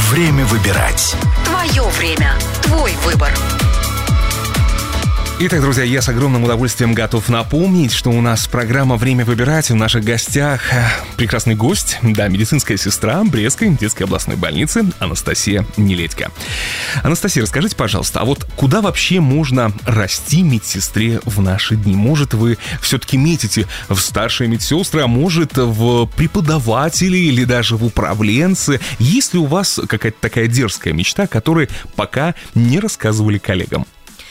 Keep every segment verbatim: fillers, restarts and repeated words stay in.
Время выбирать. Твое время. Твой выбор. Итак, друзья, я с огромным удовольствием готов напомнить, что у нас программа «Время выбирать». В наших гостях прекрасный гость, да, медицинская сестра Брестской детской областной больницы Анастасия Неледько. Анастасия, расскажите, пожалуйста, а вот куда вообще можно расти медсестре в наши дни? Может, вы все-таки метите в старшие медсестры, а может, в преподаватели или даже в управленцы? Есть ли у вас какая-то такая дерзкая мечта, которую пока не рассказывали коллегам?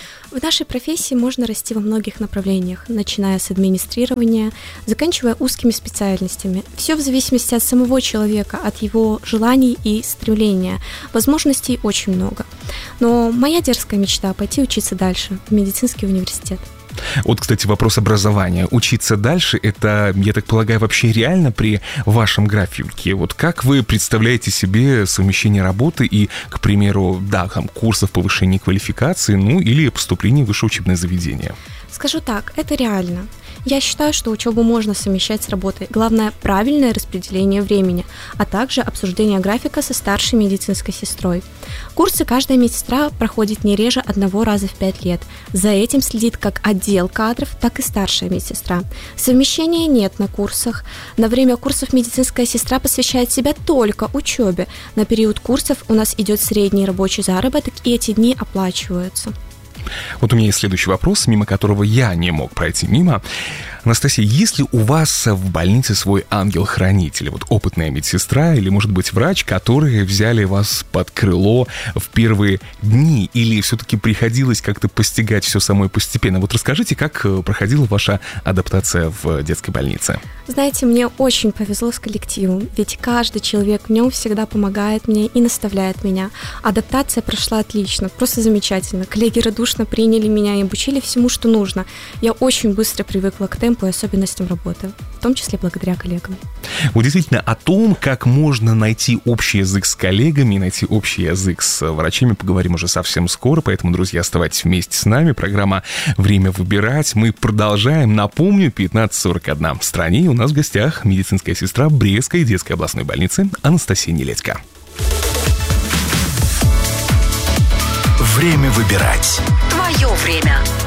В нашей профессии можно расти во многих направлениях, начиная с администрирования, заканчивая узкими специальностями. Все в зависимости от самого человека, от его желаний и стремления. Возможностей очень много. Но моя дерзкая мечта – пойти учиться дальше в медицинский университет. Вот, кстати, вопрос образования. Учиться дальше, это, я так полагаю, вообще реально при вашем графике? Вот как вы представляете себе совмещение работы и, к примеру, да, там, курсов повышения квалификации, ну, или поступления в высшее учебное заведение? Скажу так, это реально. Я считаю, что учебу можно совмещать с работой. Главное – правильное распределение времени, а также обсуждение графика со старшей медицинской сестрой. Курсы каждая медсестра проходит не реже одного раза в пять лет. За этим следит как отдел кадров, так и старшая медсестра. Совмещения нет на курсах. На время курсов медицинская сестра посвящает себя только учебе. На период курсов у нас идет средний рабочий заработок, и эти дни оплачиваются. Вот у меня есть следующий вопрос, мимо которого я не мог пройти мимо. Анастасия, есть ли у вас в больнице свой ангел-хранитель? Вот опытная медсестра или, может быть, врач, которые взяли вас под крыло в первые дни? Или все-таки приходилось как-то постигать все самое постепенно? Вот расскажите, как проходила ваша адаптация в детской больнице? Знаете, мне очень повезло с коллективом, ведь каждый человек в нем всегда помогает мне и наставляет меня. Адаптация прошла отлично, просто замечательно. Коллеги радушно приняли меня и обучили всему, что нужно. Я очень быстро привыкла к темпу и особенностям работы, в том числе благодаря коллегам. Вот действительно, о том, как можно найти общий язык с коллегами, найти общий язык с врачами, поговорим уже совсем скоро, поэтому, друзья, оставайтесь вместе с нами. Программа «Время выбирать». Мы продолжаем. Напомню, пятнадцать сорок один в стране. И у нас в гостях медицинская сестра Брестской детской областной больницы Анастасия Неледько. Время выбирать. Твое время.